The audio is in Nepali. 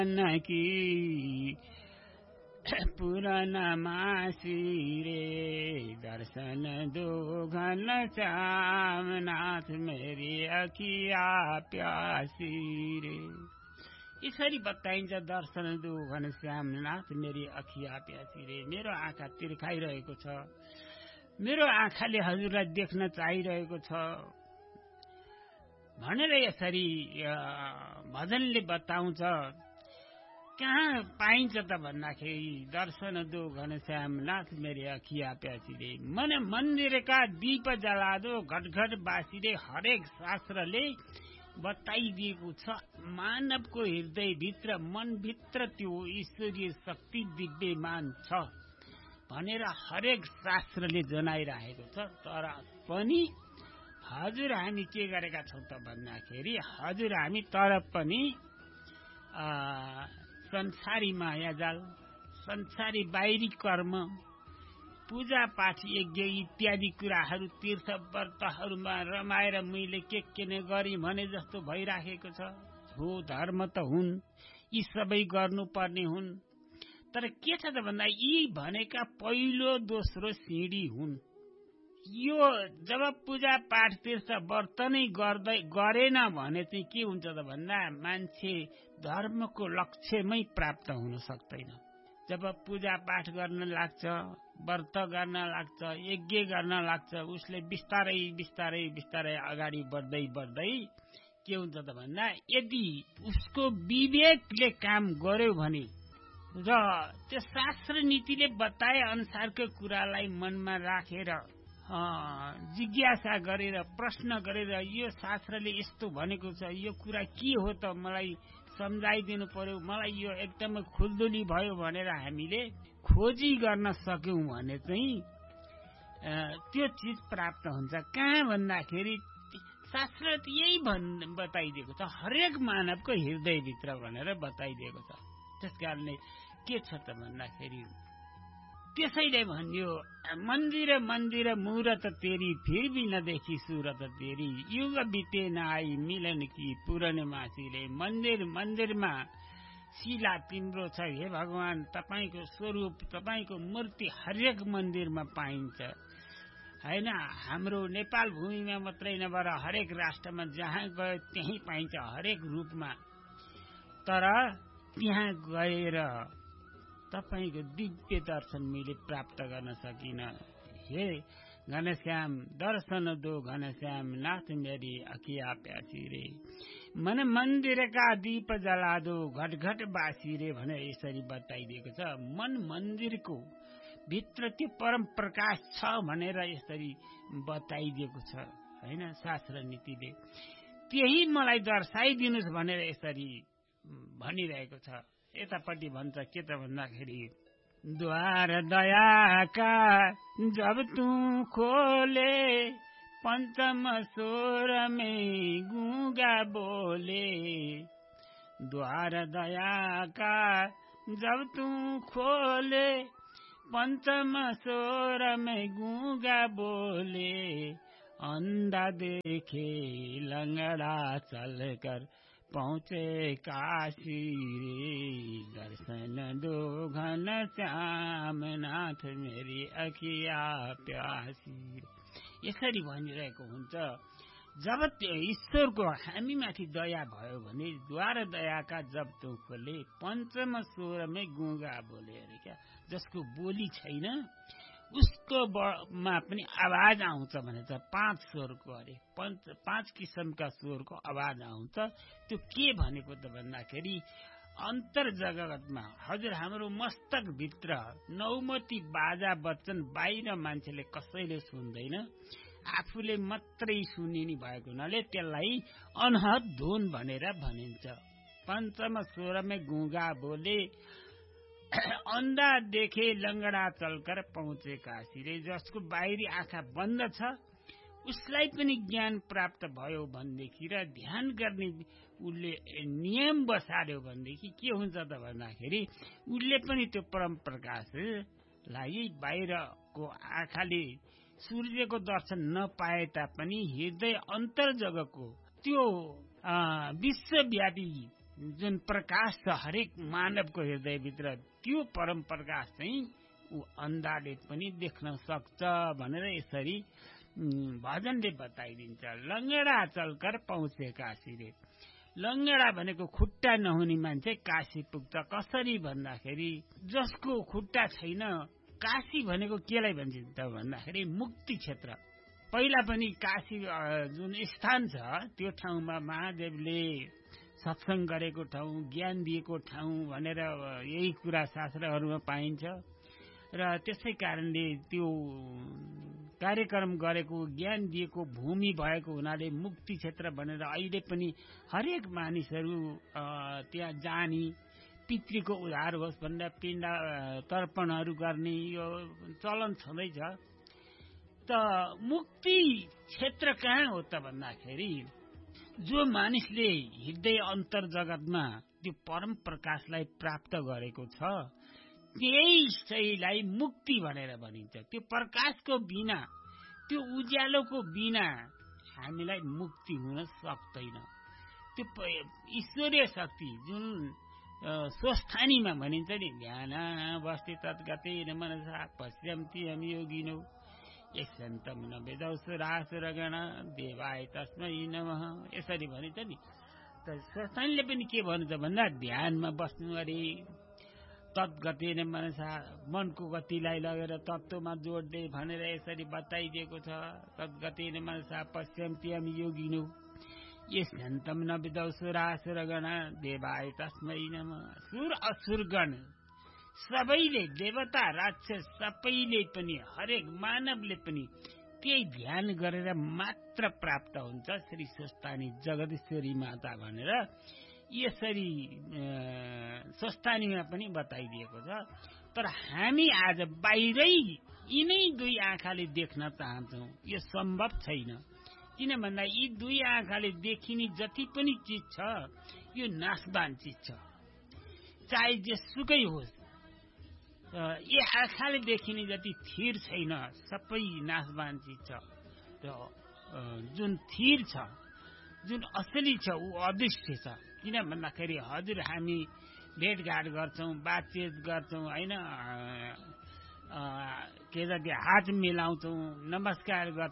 नकी पुरन मासी रे दर्शन दो घन श्याम नाथ मेरी अखिया प्यासी रे। यसरी बताइन्छ दर्शन दो घन श्याम नाथ मेरी अखिया प्यासी रे। मेरो आँखा तिर्खाइरहेको छ, मेरो आँखाले हजुरलाई देख्न चाहिरहेको छ भनेर यसरी भजनले बताउँछ। कहाँ पाइन्छ त भन्दाखेरि दर्शन दो घनश्याम नाथ मेरे अखिया प्यासी रे। मन मंदिर का दीप जला दो घटघट बासी रे। हरेक शास्त्रले बताइदिएको छ मानवको हृदय भित्र मन भित्र त्यो ईश्वरीय शक्ति दिव्यमान छ भनेर हरेक शास्त्रले जनाइरहेको छ। तर पनि हजुर हामी के गरेका छौं त भन्दाखेरि हजुर हामी तर पनि संसारी मायाजाल, संसारी बाहिरी कर्म, पूजा पाठ यज्ञ इत्यादि कुराहरू तीर्थ व्रतहरूमा रमाएर मैले के नै गरी भने जस्तो भइराखेको छ। हो धर्म त हुन्, यी सबै गर्नुपर्ने हुन्, तर के छ त भन्दा यी भनेका पहिलो दोस्रो सिँढी हुन्। यो जब पूजा पाठ तीर्थ व्रत नै गरेन भने चाहिँ के हुन्छ त भन्दा मान्छे धर्मको लक्ष्यमै प्राप्त हुन सक्दैन। जब पूजा पाठ गर्न लाग्छ, व्रत गर्न लाग्छ, यज्ञ गर्न लाग्छ, उसले बिस्तारै बिस्तारै बिस्तारै अगाडि बढ्दै बढ्दै के हुन्छ त भन्दा यदि उसको विवेकले काम गर्यो भने र त्यो शास्त्र नीतिले बताए अनुसारको कुरालाई मनमा राखेर जिज्ञासा गरेर प्रश्न गरेर यो शास्त्रले यस्तो भनेको छ, यो कुरा के हो त मलाई सम्झाइदिनु पर्यो, मलाई यो एकदमै खुल्दुली भयो भनेर हामीले खोजी गर्न सक्यौं भने चाहिँ त्यो चिज प्राप्त हुन्छ। कहाँ भन्दाखेरि शास्त्रले त यही बताइदिएको छ, हरेक मानवको हृदयभित्र भनेर बताइदिएको छ। त्यसकारणले के छ त भन्दाखेरि त्यसैले भन्यो मन्दिर मन्दिर मूरत तेरी फिर भी नदेखी सूरत तेरी। युग बिते नआई मिलन की पूर्णमासीले। मन्दिर मन्दिरमा शिला तिम्रो छ हे भगवान, तपाईको स्वरूप तपाईको मूर्ति हरेक मन्दिरमा पाइन्छ हैन। हाम्रो नेपाल भूमिमा मात्रै नभएर हरेक राष्ट्रमा जहाँ गयो त्यही पाइन्छ हरेक रूपमा। तर त्यहाँ गएर तपाईको दिव्य दर्शन मैले प्राप्त गर्न सकिन। हे घनश्याम दर्शन दो घनश्याम नाथ मेरी अखिया प्यासी रे। मन मन्दिर का दीप जला दो घट घट बासी रे भनेर यसरी बताइदिएको छ। मन मन्दिरको भित्र त्यो परम प्रकाश छ भनेर यसरी बताइदिएको छ हैन शास्त्र नीतिले। त्यही मलाई दर्शाइदिनुस् भनेर यसरी भनिरहेको छ। यतापट्टि भन्छ के त भन्दाखेरि द्वार दया का जब तू खोले पंचम स्वर में गूंगा बोले। द्वार दया का जब तू खोले पंचम स्वर में गूंगा बोले। अंधा देखे लंगड़ा चलकर पहुँचे काशी रे। दर्शन दो घन श्याम नाथ मेरी अखिया प्यासी। यसरी भनिरहेको हुन्छ। जब त्यो ईश्वरको हामी माथि दया भयो भने द्वार दयाका जब तो खोले पंचम स्वरमै गुंगा बोले अरे क्या। जसको बोली छैन उसको मा पनि आवाज आउँछ भने छ। 5 स्वरको अरे 5 किसिमका स्वरको आवाज आउँछ। त्यो के भनेको त भन्दाखेरि अन्तर जगतमा हजुर हाम्रो मस्तक भित्र नौमती बाजा बच्चन बाहिर मान्छेले कसैले सुन्दैन, आफूले मात्रै सुनिने भएको हुनाले त्यसलाई अनहद धुन भनेर भनिन्छ। पंचम स्वरमै गुंगा बोले अन्धा देखे लंगड़ा चलकर पहुँचे काशी रे। जसको बाहिरी आँखा बन्द छ उसलाई पनि ज्ञान प्राप्त भयो भनेदेखि र ध्यान गर्ने उसले नियम बसाल्यो भनेदेखि के हुन्छ त भन्दाखेरि उसले पनि त्यो परम प्रकाशलाई बाहिरको आँखाले सूर्यको दर्शन नपाए तापनि हृदय अन्तर जगतको त्यो विश्वव्यापी जुन प्रकाश छ हरेक मानवको हृदयभित्र, त्यो परम प्रकाश चाहिँ ऊ अन्धाले पनि देख्न सक्छ भनेर यसरी भजनले बताइदिन्छ। लङ्गडा चलकर पहुँचे काशी रे। लङ्गडा भनेको खुट्टा नहुने मान्छे काशी पुग्छ। कसरी भन्दाखेरि जसको खुट्टा छैन, काशी भनेको केलाई भन्छ त भन्दाखेरि मुक्ति क्षेत्र। पहिला पनि काशी जुन स्थान छ त्यो ठाउँमा महादेवले सत्सङ्ग गरेको ठाउँ, ज्ञान दिएको ठाउँ भनेर यही कुरा शास्त्रहरूमा पाइन्छ। र त्यसै कारणले त्यो कार्यक्रम गरेको, ज्ञान दिएको भूमि भएको हुनाले मुक्ति क्षेत्र भनेर अहिले पनि हरेक मानिसहरू त्यहाँ जाने, पितृको उद्धार होस् भनेर पिण्ड तर्पणहरू गर्ने यो चलन छँदैछ। त मुक्ति क्षेत्र कहाँ हो त भन्दाखेरि जो मानिसले हृदय अन्तर जगतमा त्यो परम प्रकाशलाई प्राप्त गरेको छ, त्यही शैलाई मुक्ति भनेर भनिन्छ। त्यो प्रकाशको बिना, त्यो उज्यालोको बिना हामीलाई मुक्ति हुन सक्दैन। त्यो ईश्वरीय शक्ति जुन स्वस्थानीमा भनिन्छ नि, ध्यान बस्ति तद्गते मनसा पश्यन्ति हम योगिनो यक्षन्तम न वेदौसुरासुरगण देवाय तस्मै नमः, यसरी भनिन्छ नि। त स्वस्थानीले पनि के भन्छ भन्दा ध्यानमा बस्नु अरे, तद्गते मनसा मनको गतिलाई लगेर तत्त्वमा जोड्दै भनेर यसरी बताइदिएको छ। तद्गते मनसा पश्यन्ति हम योगिनो यक्षन्तम न वेदौसुरासुरगण देवाय तस्मै नमः। सुर असुरगण सबैले, देवता राक्षस सबैले पनि, हरेक मानवले पनि त्यही ध्यान गरेर मात्र प्राप्त हुन्छ श्री स्वस्थानी जगदीश्वरी माता भनेर यसरी स्वस्थानीमा पनि बताइदिएको छ। तर हामी आज बाहिरै यिनै दुई आँखाले देख्न चाहन्छौँ, यो सम्भव छैन। किन भन्दा यी दुई आँखाले देखिने जति पनि चिज छ यो नाशवान चिज छ, चाहे जेसुकै होस्। यी आँखाले देखिने जति थिर छैन, सबै नाशवान चिज छ। र जुन थिर छ, जुन असली छ, ऊ अदृश्य छ। किन भन्दाखेरि हजुर हामी भेटघाट गर्छौँ, बातचित गर्छौँ होइन, के जति हात मिलाउँछौँ, नमस्कार गर्छौँ,